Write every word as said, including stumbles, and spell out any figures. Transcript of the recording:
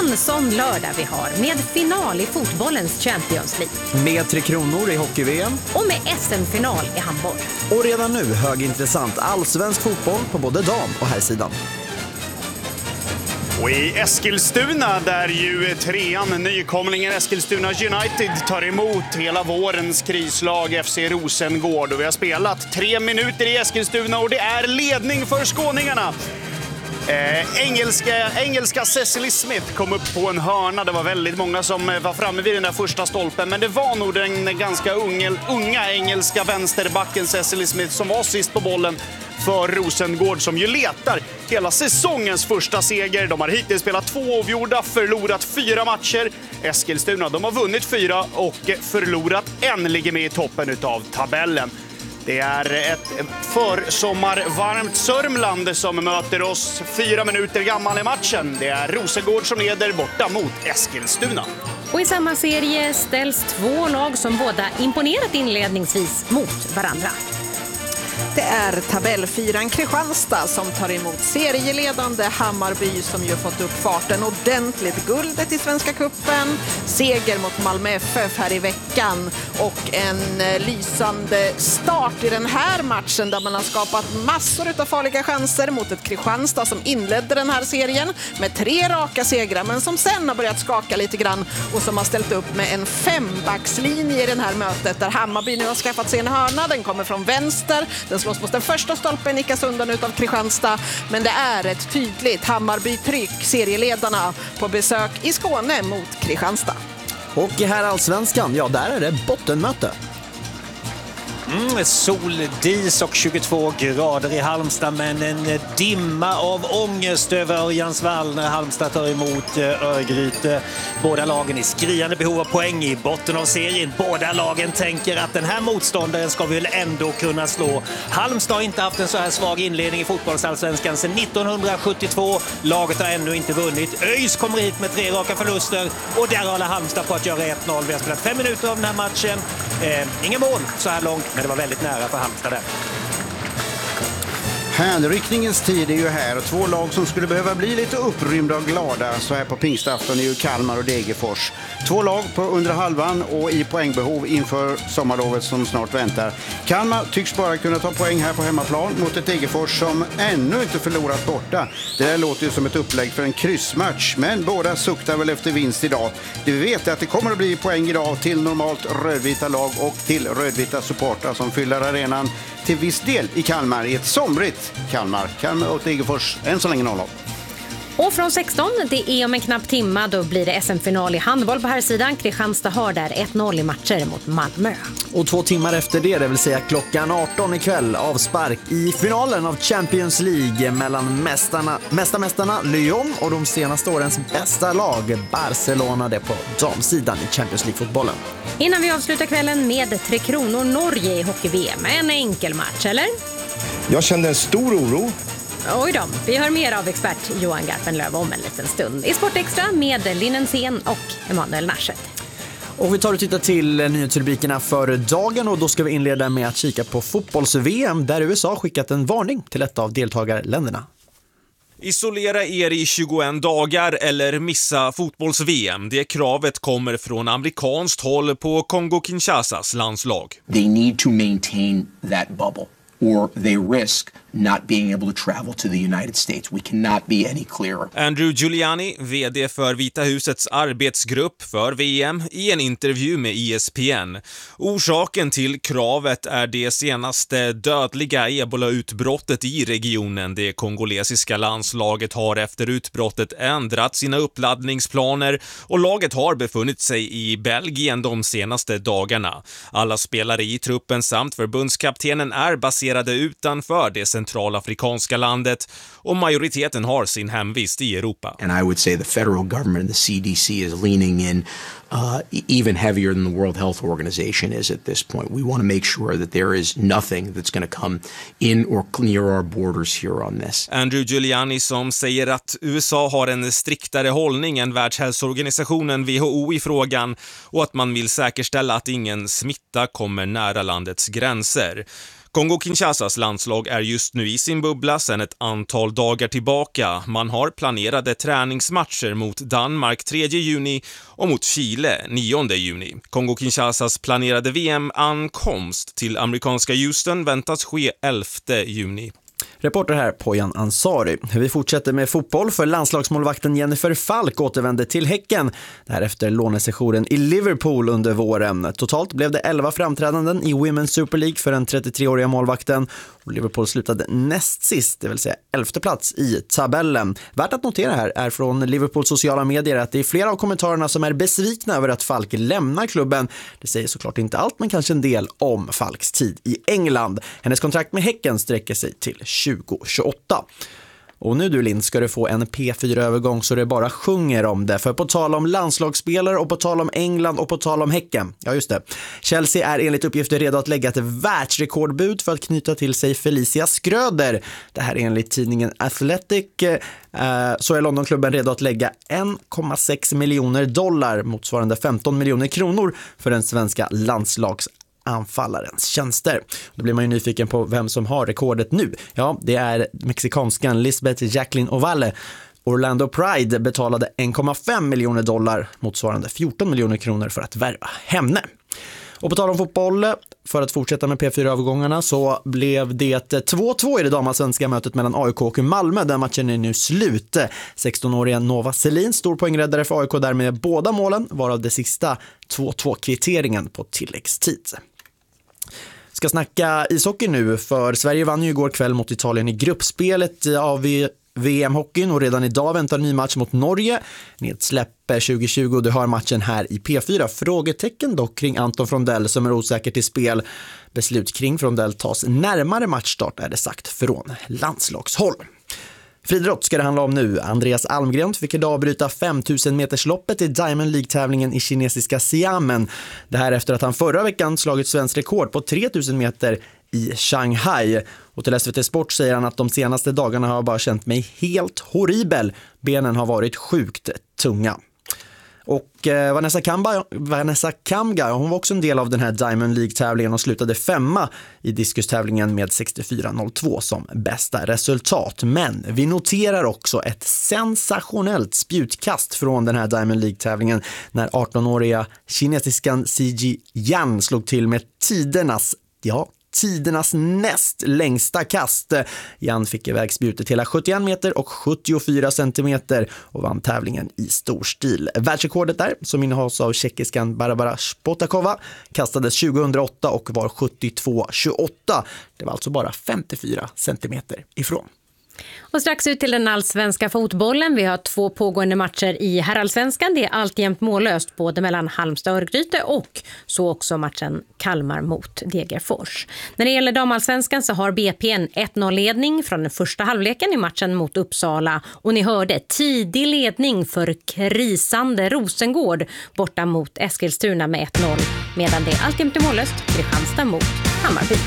En sån lördag vi har med final i fotbollens Champions League. Med Tre Kronor i hockey-V M. Och med S M-final i handboll. Och redan nu högintressant allsvensk fotboll på både dam- och herrsidan. Och i Eskilstuna, där ju trean, nykomlingen Eskilstuna United, tar emot hela vårens krislag F C Rosengård. Och vi har spelat tre minuter i Eskilstuna och det är ledning för skåningarna. Eh, engelska, engelska Cecily Smith kom upp på en hörna. Det var väldigt många som var framme vid den där första stolpen. Men det var nog den ganska unga, unga engelska vänsterbacken Cecily Smith som var sist på bollen för Rosengård, som ju letar hela säsongens första seger. De har hittills spelat två avgjorda, förlorat fyra matcher. Eskilstuna, de har vunnit fyra och förlorat en, ligger med i toppen utav tabellen. Det är ett försommarvarmt Sörmland som möter oss. Fyra minuter gammal i matchen. Det är Rosengård som leder borta mot Eskilstuna. Och i samma serie ställs två lag som båda imponerat inledningsvis mot varandra. Det är tabellfyran Kristianstad som tar emot serieledande Hammarby, som ju fått upp farten ordentligt. Guldet i Svenska cupen, seger mot Malmö F F här i veckan och en lysande start i den här matchen där man har skapat massor av farliga chanser mot ett Kristianstad som inledde den här serien med tre raka segrar, men som sen har börjat skaka lite grann och som har ställt upp med en fembackslinje i den här mötet där Hammarby nu har skaffat sig en hörna. Den kommer från vänster. Den slås mot den första stolpen, nickas undan utav Kristianstad. Men det är ett tydligt Hammarby-tryck, serieledarna på besök i Skåne mot Kristianstad. Och i här allsvenskan, ja, där är det bottenmöte. Mm, sol, dis och tjugotvå grader i Halmstad, men en dimma av ångest över Örjansvall när Halmstad tar emot Örgryte. Båda lagen i skriande behov av poäng i botten av serien. Båda lagen tänker att den här motståndaren ska vi väl ändå kunna slå. Halmstad har inte haft en så här svag inledning i fotbollsallsvenskan sedan nittonhundrasjuttiotvå. Laget har ännu inte vunnit. ÖIS kommer hit med tre raka förluster och där håller Halmstad på att göra ett noll. Vi har spelat fem minuter av den här matchen. Eh, ingen mål så här långt. Men det var väldigt nära för Halmstad där. Hänryckningens tid är ju här och två lag som skulle behöva bli lite upprymda och glada så här på pingstafton är ju Kalmar och Degerfors. Två lag på under halvan och i poängbehov inför sommarlovet som snart väntar. Kalmar tycks bara kunna ta poäng här på hemmaplan mot ett Degerfors som ännu inte förlorat borta. Det där låter ju som ett upplägg för en kryssmatch, men båda suktar väl efter vinst idag. Det vi vet är att det kommer att bli poäng idag till normalt rödvita lag och till rödvita supportrar som fyller arenan till viss del i Kalmar i ett somrigt Kalmar. Kalmar och Degerfors än så länge noll. Och från sexton, det är om en knapp timma, då blir det S M-final i handboll på här sidan. Kristianstad har där ett noll i matcher mot Malmö. Och två timmar efter det, det vill säga klockan arton ikväll, avspark i finalen av Champions League mellan mästarna, mästarmästarna Lyon och de senaste årens bästa lag Barcelona, det på damsidan i Champions League-fotbollen. Innan vi avslutar kvällen med Tre Kronor Norge i hockey-V M. En enkel match, eller? Jag kände en stor oro. Oj då, vi hör mer av expert Johan Garpenlöv om en liten stund. I Sportextra med Linnen Sen och Emanuel Narseth. Och vi tar och tittar till nyhetsrubrikerna för dagen och då ska vi inleda med att kika på fotbolls-V M där U S A skickat en varning till ett av deltagarländerna. Isolera er i tjugoen dagar eller missa fotbolls-V M. Det kravet kommer från amerikanskt håll på Kongo-Kinshasas landslag. They need to maintain that bubble or they risk not being able to travel to the United States. We cannot be any clearer. Andrew Giuliani, vd för Vita husets arbetsgrupp för V M, i en intervju med E S P N. Orsaken till kravet är det senaste dödliga ebola-utbrottet i regionen. Det kongolesiska landslaget har efter utbrottet ändrat sina uppladdningsplaner och laget har befunnit sig i Belgien de senaste dagarna. Alla spelare i truppen samt förbundskaptenen är baserade utanför det centralafrikanska landet och majoriteten har sin hemvist i Europa. And I would say the federal government and the C D C is leaning in uh, even heavier than the World Health Organization is at this point. We want to make sure that there is nothing that's going to come in or near our borders here on this. Andrew Giuliani som säger att U S A har en striktare hållning än Världshälsoorganisationen W H O i frågan och att man vill säkerställa att ingen smitta kommer nära landets gränser. Kongo-Kinshasas landslag är just nu i sin bubbla sedan ett antal dagar tillbaka. Man har planerade träningsmatcher mot Danmark tredje juni och mot Chile nionde juni. Kongo-Kinshasas planerade V M-ankomst till amerikanska Houston väntas ske elfte juni. Reporter här Poyan Ansari. Vi fortsätter med fotboll för landslagsmålvakten Jennifer Falk återvände till Häcken därefter lånesessionen i Liverpool under våren. Totalt blev det elva framträdanden i Women's Super League för den trettiotreåriga målvakten och Liverpool slutade näst sist, det vill säga elfte plats i tabellen. Värt att notera här är från Liverpools sociala medier att det är flera av kommentarerna som är besvikna över att Falk lämnar klubben. Det säger såklart inte allt, men kanske en del om Falks tid i England. Hennes kontrakt med Häcken sträcker sig till tjugo tjugoåtta. Och nu du Lind ska du få en P fyra-övergång så det bara sjunger om det. För på tal om landslagsspelare och på tal om England och på tal om Häcken. Ja just det. Chelsea är enligt uppgifter redo att lägga ett världsrekordbud för att knyta till sig Felicia Schröder. Det här är enligt tidningen Athletic. Så är Londonklubben redo att lägga en komma sex miljoner dollar motsvarande femton miljoner kronor för den svenska landslags anfallarens tjänster. Då blir man ju nyfiken på vem som har rekordet nu. Ja, det är mexikanskan Lisbeth Jacqueline Ovalle. Orlando Pride betalade en komma fem miljoner dollar motsvarande fjorton miljoner kronor för att värva henne. Och på tal om fotboll, för att fortsätta med P fyra-övergångarna så blev det två två i det damallsvenska mötet mellan A I K och Malmö. Den matchen är nu slut. sexton-åriga Nova Selin, stor poängräddare för A I K där med båda målen, varav det sista två två-kvitteringen på tilläggstid. Ska snacka ishockey nu, för Sverige vann ju igår kväll mot Italien i gruppspelet av V M-hockeyn och redan idag väntar en ny match mot Norge. Nedsläpp tjugo tjugo, du har matchen här i P fyra. Frågetecken dock kring Anton Frondell som är osäker till spel. Beslut kring Frondell tas närmare matchstart är det sagt från landslagshåll. Friidrott ska det handla om nu. Andreas Almgren fick idag bryta femtusen metersloppet i Diamond League-tävlingen i kinesiska Xiamen. Det här efter att han förra veckan slagit svensk rekord på tre tusen meter i Shanghai. Och till S V T Sport säger han att de senaste dagarna har jag bara känt mig helt horribel. Benen har varit sjukt tunga. Och eh, Vanessa Kamba, Vanessa Kamga, hon var också en del av den här Diamond League-tävlingen och slutade femma i diskustävlingen med sextiofyra noll två som bästa resultat. Men vi noterar också ett sensationellt spjutkast från den här Diamond League-tävlingen när arton-åriga kinesiskan Siji Yan slog till med tidernas, ja, tidernas näst längsta kast. Jan fick iväg spjutet hela sjuttioen meter och sjuttiofyra centimeter och vann tävlingen i stor stil. Världsrekordet där, som innehas av tjeckiskan Barbara Spotakova, kastades tjugohundraåtta och var sjuttiotvå tjugoåtta. Det var alltså bara femtiofyra centimeter ifrån. Och strax ut till den allsvenska fotbollen. Vi har två pågående matcher i herrallsvenskan. Det är alltjämt mållöst både mellan Halmstad och Örgryte och så också matchen Kalmar mot Degerfors. När det gäller damallsvenskan så har B P en ett noll-ledning från den första halvleken i matchen mot Uppsala. Och ni hörde tidig ledning för krisande Rosengård borta mot Eskilstuna med ett noll. Medan det är alltjämt mållöst Kristianstad mot Hammarby.